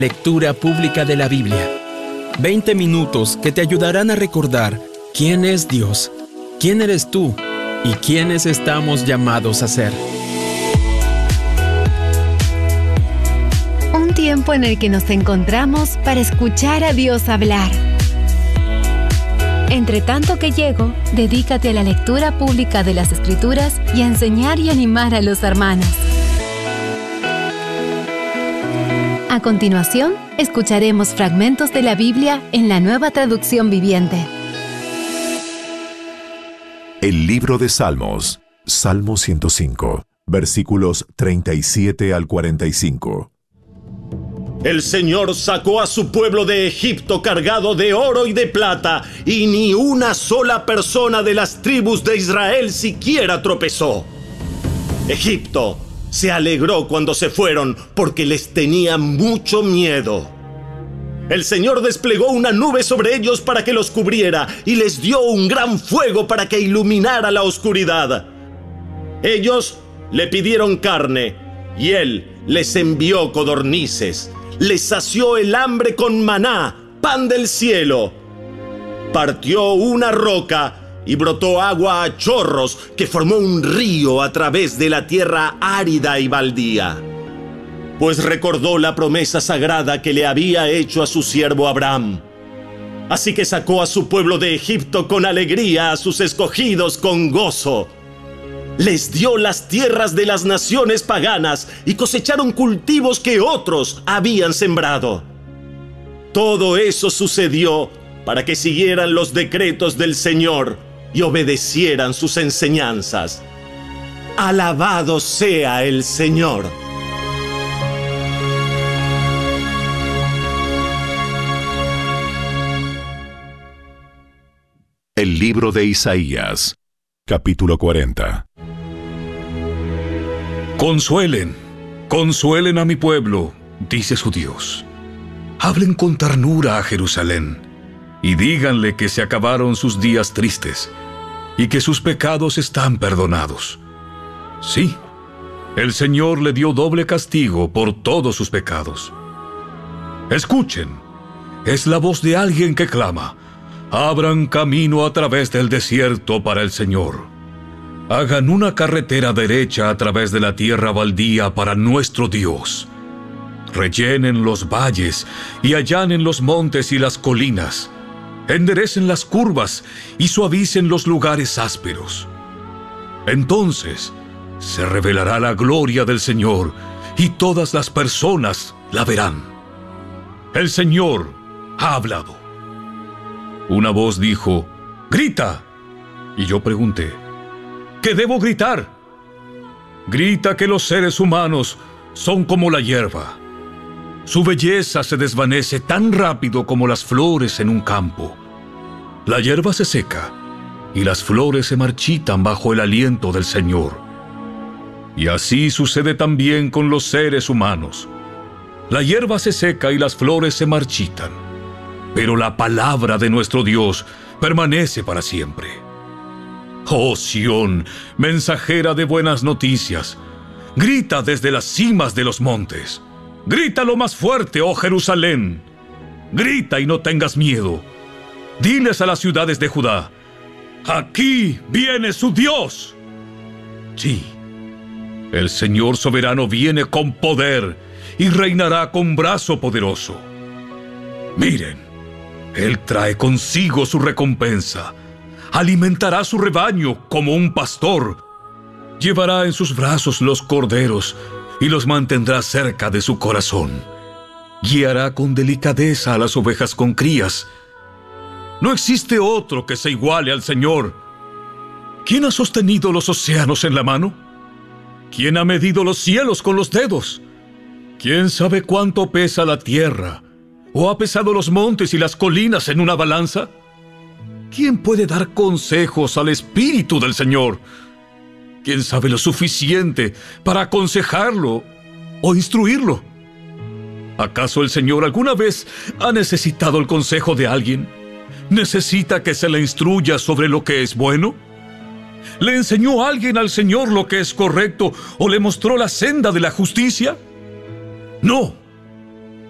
Lectura pública de la Biblia. 20 minutos que te ayudarán a recordar quién es Dios, quién eres tú y quiénes estamos llamados a ser. Un tiempo en el que nos encontramos para escuchar a Dios hablar. Entre tanto que llego, dedícate a la lectura pública de las Escrituras y a enseñar y animar a los hermanos. A continuación, escucharemos fragmentos de la Biblia en la Nueva Traducción Viviente. El libro de Salmos, Salmo 105, versículos 37 al 45. El Señor sacó a su pueblo de Egipto cargado de oro y de plata, y ni una sola persona de las tribus de Israel siquiera tropezó. Egipto se alegró cuando se fueron, porque les tenía mucho miedo. El Señor desplegó una nube sobre ellos para que los cubriera, y les dio un gran fuego para que iluminara la oscuridad. Ellos le pidieron carne, y Él les envió codornices. Les sació el hambre con maná, pan del cielo. Partió una roca y brotó agua a chorros, que formó un río a través de la tierra árida y baldía. Pues recordó la promesa sagrada que le había hecho a su siervo Abraham. Así que sacó a su pueblo de Egipto con alegría, a sus escogidos con gozo. Les dio las tierras de las naciones paganas y cosecharon cultivos que otros habían sembrado. Todo eso sucedió para que siguieran los decretos del Señor y obedecieran sus enseñanzas. Alabado sea el Señor. El libro de Isaías, capítulo 40. Consuelen, consuelen a mi pueblo, dice su Dios. Hablen con ternura a Jerusalén, y díganle que se acabaron sus días tristes, y que sus pecados están perdonados. Sí, el Señor le dio doble castigo por todos sus pecados. Escuchen, es la voz de alguien que clama: abran camino a través del desierto para el Señor. Hagan una carretera derecha a través de la tierra baldía para nuestro Dios. Rellenen los valles y allanen los montes y las colinas. Enderecen las curvas y suavicen los lugares ásperos. Entonces se revelará la gloria del Señor y todas las personas la verán. El Señor ha hablado. Una voz dijo: ¡grita! Y yo pregunté: ¿qué debo gritar? Grita que los seres humanos son como la hierba. Su belleza se desvanece tan rápido como las flores en un campo. La hierba se seca y las flores se marchitan bajo el aliento del Señor. Y así sucede también con los seres humanos. La hierba se seca y las flores se marchitan, pero la palabra de nuestro Dios permanece para siempre. Oh Sión, mensajera de buenas noticias, grita desde las cimas de los montes. Grita lo más fuerte, oh Jerusalén. Grita y no tengas miedo. Diles a las ciudades de Judá: aquí viene su Dios. Sí, el Señor soberano viene con poder y reinará con brazo poderoso. Miren, Él trae consigo su recompensa. Alimentará su rebaño como un pastor. Llevará en sus brazos los corderos y los mantendrá cerca de su corazón. Guiará con delicadeza a las ovejas con crías. No existe otro que se iguale al Señor. ¿Quién ha sostenido los océanos en la mano? ¿Quién ha medido los cielos con los dedos? ¿Quién sabe cuánto pesa la tierra? ¿O ha pesado los montes y las colinas en una balanza? ¿Quién puede dar consejos al Espíritu del Señor? ¿Quién sabe lo suficiente para aconsejarlo o instruirlo? ¿Acaso el Señor alguna vez ha necesitado el consejo de alguien? ¿Necesita que se le instruya sobre lo que es bueno? ¿Le enseñó alguien al Señor lo que es correcto o le mostró la senda de la justicia? No.